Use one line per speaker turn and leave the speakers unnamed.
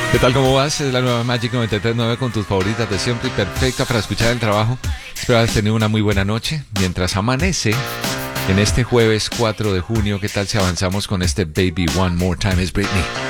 ¿Qué tal? ¿Cómo vas? Es la nueva Magic 93.9 con tus favoritas de siempre y perfecta para escuchar el trabajo. Espero hayas tenido una muy buena noche. Mientras amanece en este jueves 4 de junio, ¿qué tal si avanzamos con este Baby One More Time is Britney?